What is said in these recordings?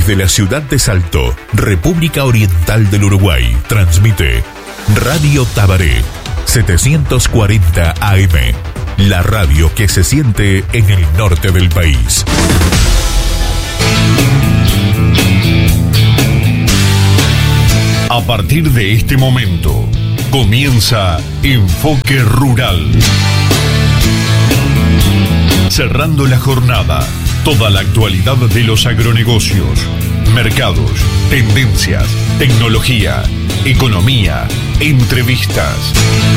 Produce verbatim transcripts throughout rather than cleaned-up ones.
Desde la ciudad de Salto, República Oriental del Uruguay, transmite Radio Tabaré, setecientos cuarenta A M, la radio que se siente en el norte del país. A partir de este momento, comienza Enfoque Rural. Cerrando la jornada, toda la actualidad de los agronegocios, mercados, tendencias, tecnología, economía, entrevistas.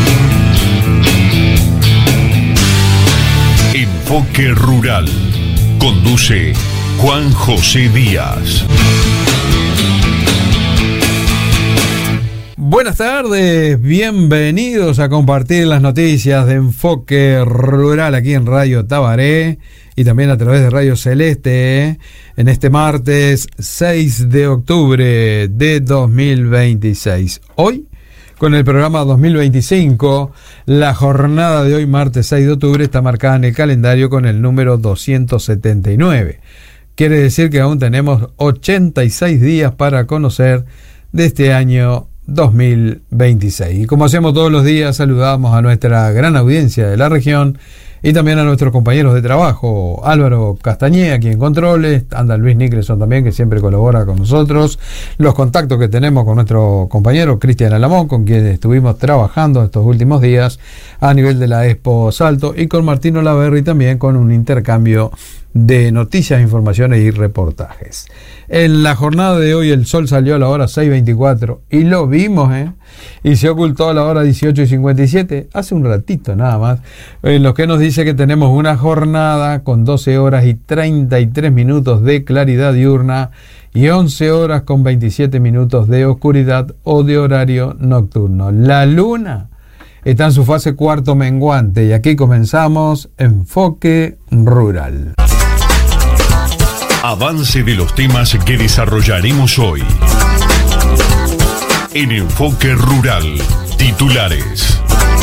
Enfoque Rural. Conduce Juan José Díaz. Buenas tardes, bienvenidos a compartir las noticias de Enfoque Rural aquí en Radio Tabaré y también a través de Radio Celeste en este martes seis de octubre de dos mil veintiséis. Hoy, con el programa dos mil veinticinco, la jornada de hoy, martes seis de octubre, está marcada en el calendario con el número doscientos setenta y nueve. Quiere decir que aún tenemos ochenta y seis días para conocer de este año dos mil veintiséis. Y como hacemos todos los días, saludamos a nuestra gran audiencia de la región y también a nuestros compañeros de trabajo, Álvaro Castañé, aquí en Controles, anda Luis Nicholson también, que siempre colabora con nosotros, los contactos que tenemos con nuestro compañero Cristian Alamón, con quien estuvimos trabajando estos últimos días a nivel de la Expo Salto, y con Martino Laverri también, con un intercambio de noticias, informaciones y reportajes. En la jornada de hoy el sol salió a la hora seis veinticuatro y lo vimos, ¿eh? Y se ocultó a la hora dieciocho y cincuenta y siete, hace un ratito nada más, en lo que nos dice que tenemos una jornada con doce horas y treinta y tres minutos de claridad diurna y once horas con veintisiete minutos de oscuridad o de horario nocturno. La luna está en su fase cuarto menguante y aquí comenzamos Enfoque Rural. Avance de los temas que desarrollaremos hoy. En Enfoque Rural, titulares.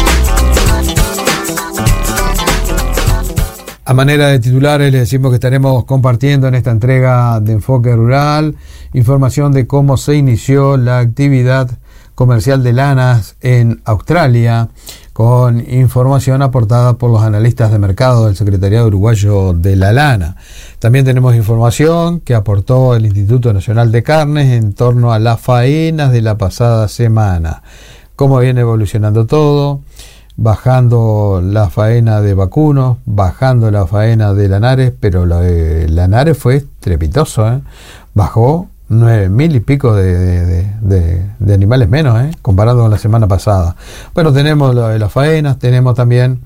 A manera de titulares les decimos que estaremos compartiendo en esta entrega de Enfoque Rural información de cómo se inició la actividad comercial de lanas en Australia, con información aportada por los analistas de mercado del Secretariado Uruguayo de la Lana. También tenemos información que aportó el Instituto Nacional de Carnes en torno a las faenas de la pasada semana. Cómo viene evolucionando todo, bajando la faena de vacunos, bajando la faena de lanares, pero lo de lanares fue estrepitoso, ¿eh? Bajó nueve mil y pico de, de, de, de, de animales menos, ¿eh? Comparado con la semana pasada. Bueno, tenemos lo de las faenas, tenemos también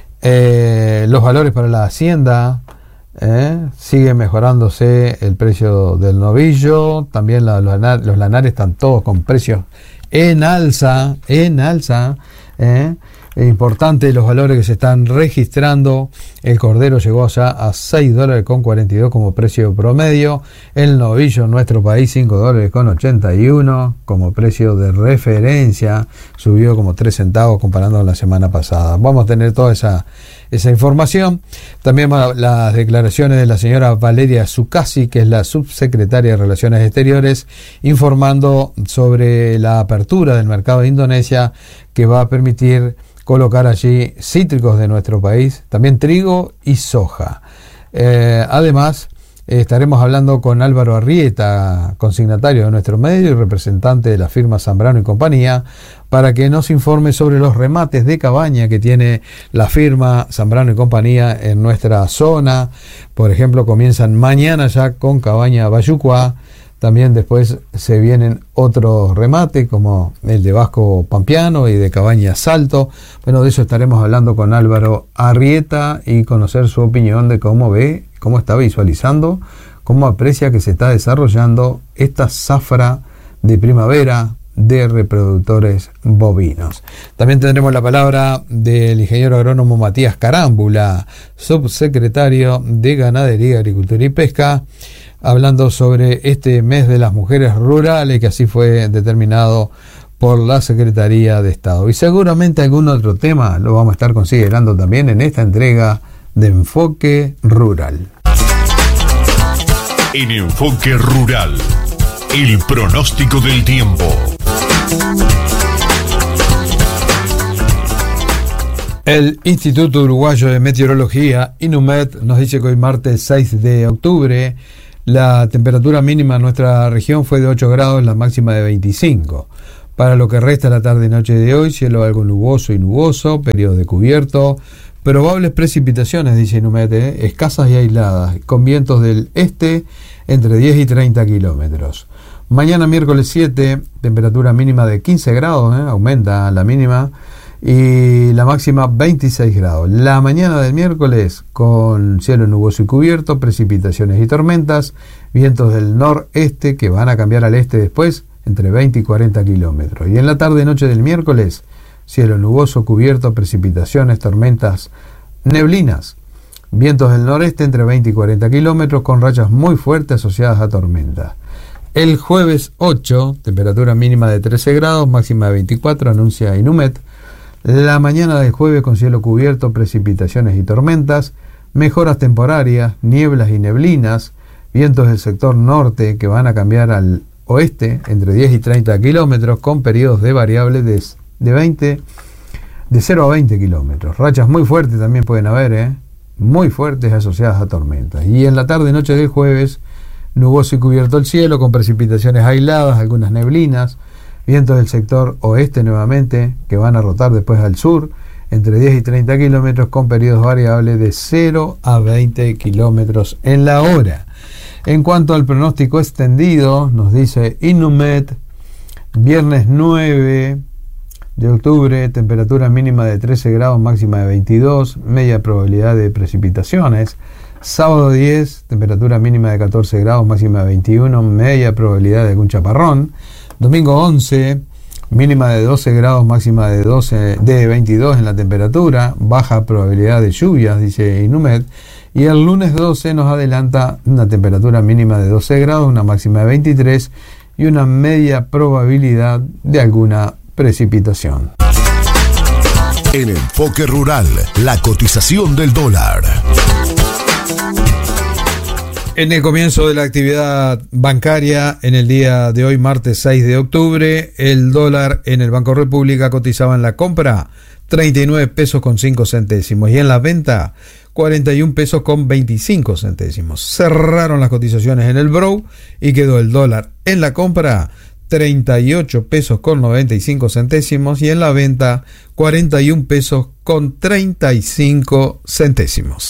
eh, los valores para la hacienda, ¿eh? Sigue mejorándose el precio del novillo, también la, los, los lanares están todos con precios en alza, en alza, ¿eh? Importante los valores que se están registrando. El cordero llegó ya a seis dólares con cuarenta y dos como precio promedio. El novillo en nuestro país cinco dólares con ochenta y uno como precio de referencia. Subió como tres centavos comparando con la semana pasada. Vamos a tener toda esa, esa información. También las declaraciones de la señora Valeria Zucasi, que es la subsecretaria de Relaciones Exteriores, informando sobre la apertura del mercado de Indonesia, que va a permitir colocar allí cítricos de nuestro país, también trigo y soja. Eh, además, eh, estaremos hablando con Álvaro Arrieta, consignatario de nuestro medio y representante de la firma Zambrano y Compañía, para que nos informe sobre los remates de cabaña que tiene la firma Zambrano y Compañía en nuestra zona. Por ejemplo, comienzan mañana ya con cabaña Bayucuá. También después se vienen otros remates como el de Vasco Pampiano y de Cabaña Salto. Bueno, de eso estaremos hablando con Álvaro Arrieta y conocer su opinión de cómo ve, cómo está visualizando, cómo aprecia que se está desarrollando esta zafra de primavera de reproductores bovinos. También tendremos la palabra del ingeniero agrónomo Matías Carámbula, subsecretario de Ganadería, Agricultura y Pesca, hablando sobre este mes de las mujeres rurales, que así fue determinado por la Secretaría de Estado. Y seguramente algún otro tema lo vamos a estar considerando también en esta entrega de Enfoque Rural. En Enfoque Rural, el pronóstico del tiempo. El Instituto Uruguayo de Meteorología, INUMET, nos dice que hoy martes seis de octubre la temperatura mínima en nuestra región fue de ocho grados, la máxima de veinticinco. Para lo que resta la tarde y noche de hoy, cielo algo nuboso y nuboso, periodos de cubierto, probables precipitaciones, dice INUMET, ¿eh? escasas y aisladas, con vientos del este entre diez y treinta kilómetros. Mañana miércoles siete, temperatura mínima de quince grados, ¿eh? aumenta la mínima, y la máxima veintiséis grados. La mañana del miércoles con cielo nuboso y cubierto, precipitaciones y tormentas, vientos del noreste que van a cambiar al este después entre veinte y cuarenta kilómetros. Y en la tarde noche del miércoles, cielo nuboso, cubierto, precipitaciones, tormentas, neblinas, vientos del noreste entre veinte y cuarenta kilómetros con rachas muy fuertes asociadas a tormentas. El jueves ocho, temperatura mínima de trece grados, máxima de veinticuatro, anuncia INUMET. La mañana del jueves con cielo cubierto, precipitaciones y tormentas, mejoras temporarias, nieblas y neblinas, vientos del sector norte que van a cambiar al oeste entre diez y treinta kilómetros con periodos de variable de, de veinte, de cero a veinte kilómetros. Rachas muy fuertes también pueden haber, ¿eh? muy fuertes asociadas a tormentas. Y en la tarde noche del jueves, nuboso y cubierto el cielo con precipitaciones aisladas, algunas neblinas, vientos del sector oeste nuevamente que van a rotar después al sur entre diez y treinta kilómetros con periodos variables de cero a veinte kilómetros en la hora. En cuanto al pronóstico extendido, nos dice INUMET, viernes nueve de octubre, temperatura mínima de trece grados, máxima de veintidós, media probabilidad de precipitaciones. Sábado diez, temperatura mínima de catorce grados, máxima de veintiuno, media probabilidad de algún chaparrón. Domingo once, mínima de doce grados, máxima de, doce, de veintidós en la temperatura, baja probabilidad de lluvias, dice INUMET. Y el lunes doce nos adelanta una temperatura mínima de doce grados, una máxima de veintitrés y una media probabilidad de alguna precipitación. En Enfoque Rural, la cotización del dólar. En el comienzo de la actividad bancaria, en el día de hoy, martes seis de octubre, el dólar en el Banco República cotizaba en la compra treinta y nueve pesos con cinco centésimos y en la venta cuarenta y un pesos con veinticinco centésimos. Cerraron las cotizaciones en el B R O y quedó el dólar en la compra treinta y ocho pesos con noventa y cinco centésimos y en la venta cuarenta y un pesos con treinta y cinco centésimos.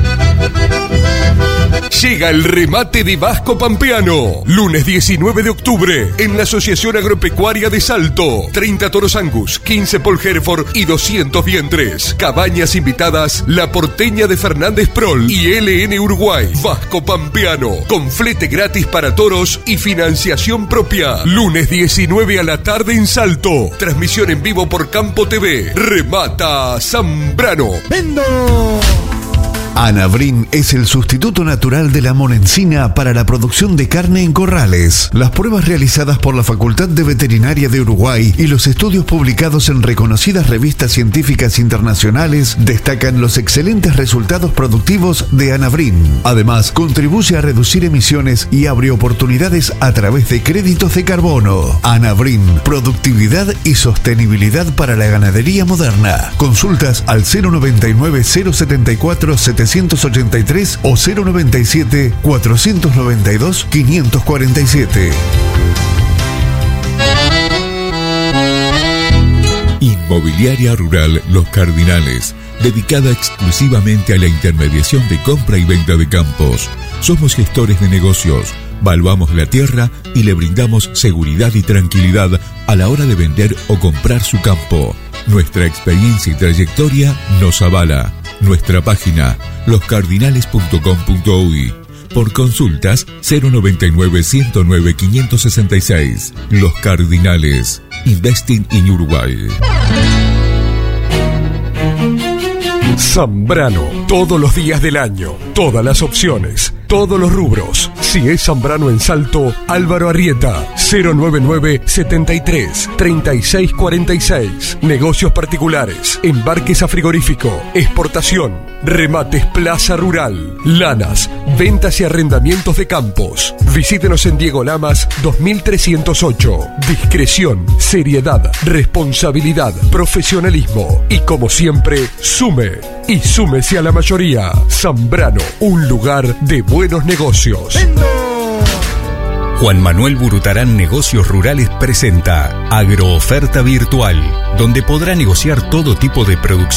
Llega el remate de Vasco Pampeano. Lunes diecinueve de octubre en la Asociación Agropecuaria de Salto. treinta toros Angus, quince Paul Hereford y doscientos vientres. Cabañas invitadas La Porteña de Fernández Prol y L N Uruguay. Vasco Pampeano, con flete gratis para toros y financiación propia. Lunes diecinueve a la tarde en Salto. Transmisión en vivo por Campo T V. Remata Zambrano. ¡Vendo! Anavrin es el sustituto natural de la monencina para la producción de carne en corrales. Las pruebas realizadas por la Facultad de Veterinaria de Uruguay y los estudios publicados en reconocidas revistas científicas internacionales destacan los excelentes resultados productivos de Anavrin. Además, contribuye a reducir emisiones y abre oportunidades a través de créditos de carbono. Anavrin, productividad y sostenibilidad para la ganadería moderna. Consultas al cero noventa y nueve, cero setenta y cuatro, setecientos ochenta y tres o cero noventa y siete, cuatrocientos noventa y dos, quinientos cuarenta y siete. Inmobiliaria Rural Los Cardinales, dedicada exclusivamente a la intermediación de compra y venta de campos. Somos gestores de negocios, valuamos la tierra y le brindamos seguridad y tranquilidad a la hora de vender o comprar su campo. Nuestra experiencia y trayectoria nos avala. Nuestra página los cardinales punto com punto uy. Por consultas cero noventa y nueve, ciento nueve, quinientos sesenta y seis. Los Cardinales. Investing in Uruguay. Zambrano. Todos los días del año. Todas las opciones. Todos los rubros. Si es Zambrano en Salto, Álvaro Arrieta, cero noventa y nueve, setenta y tres, treinta y seis cuarenta y seis. Negocios particulares, embarques a frigorífico, exportación, remates Plaza Rural, lanas, ventas y arrendamientos de campos. Visítenos en Diego Lamas dos mil trescientos ocho. Discreción, seriedad, responsabilidad, profesionalismo y, como siempre, sume y súmese a la mayoría. Zambrano, un lugar de buenos negocios. Juan Manuel Burutarán Negocios Rurales presenta Agrooferta Virtual, donde podrá negociar todo tipo de producción